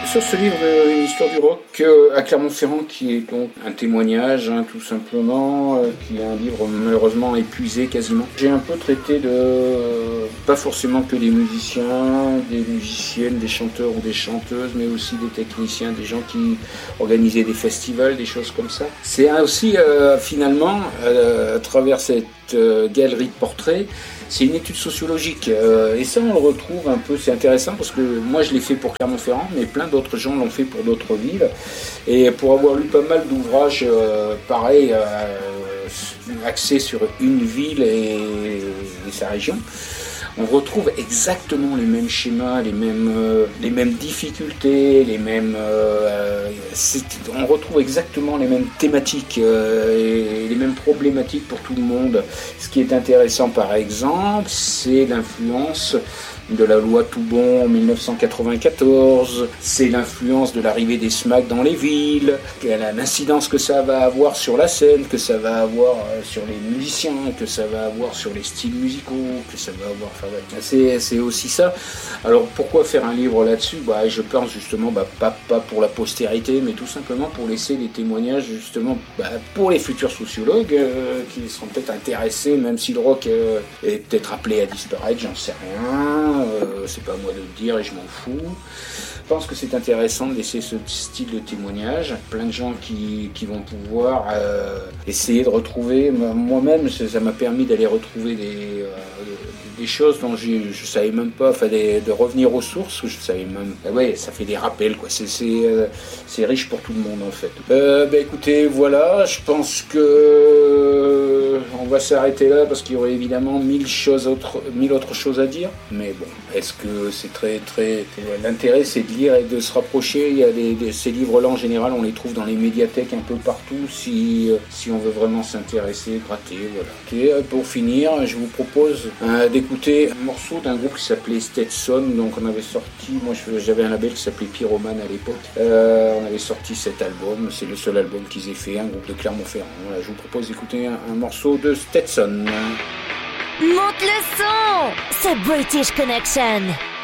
sur ce livre, Une histoire du rock à Clermont-Ferrand, qui est donc un témoignage, tout simplement, qui est un livre malheureusement épuisé quasiment. J'ai un peu traité pas forcément que des musiciens, des musiciennes, des chanteurs ou des chanteuses, mais aussi des techniciens, des gens qui organisaient des festivals, des choses comme ça. C'est aussi finalement, à travers cette galerie de portraits, c'est une étude sociologique et ça on le retrouve un peu, c'est intéressant parce que moi je l'ai fait pour Clermont-Ferrand, mais plein d'autres gens l'ont fait pour d'autres villes, et pour avoir lu pas mal d'ouvrages pareils axés sur une ville et sa région, on retrouve exactement les mêmes schémas, les mêmes difficultés, on retrouve exactement les mêmes thématiques et les mêmes problématiques pour tout le monde. Ce qui est intéressant, par exemple, c'est l'influence de la loi Toubon en 1994, c'est l'influence de l'arrivée des SMAC dans les villes, l'incidence que ça va avoir sur la scène, que ça va avoir sur les musiciens, que ça va avoir sur les styles musicaux, que ça va avoir... C'est aussi ça. Alors pourquoi faire un livre là-dessus ? Je pense justement, pas pour la postérité, mais tout simplement pour laisser des témoignages justement pour les futurs sociologues qui seront peut-être intéressés, même si le rock est peut-être appelé à disparaître, j'en sais rien. C'est pas à moi de le dire et je m'en fous. Je pense que c'est intéressant de laisser ce style de témoignage. Plein de gens qui vont pouvoir essayer de retrouver. Moi-même, ça m'a permis d'aller retrouver des choses dont je savais même pas, de revenir aux sources. Je savais même. Ça fait des rappels, quoi. C'est riche pour tout le monde en fait. Écoutez, voilà. Je pense que on va s'arrêter là parce qu'il y aurait évidemment 1000 autres choses à dire. Mais bon, est-ce que c'est très l'intérêt, c'est de lire et de se rapprocher. Il y a ces livres-là en général, on les trouve dans les médiathèques un peu partout si on veut vraiment s'intéresser, gratter, voilà. Ok, pour finir, je vous propose d'écouter un morceau d'un groupe qui s'appelait Stetson. Donc on avait sorti, moi j'avais un label qui s'appelait Pyromane à l'époque. On avait sorti cet album, c'est le seul album qu'ils aient fait, un groupe de Clermont-Ferrand. Voilà, je vous propose d'écouter un morceau de Stetson. Monte le son, c'est British Connection.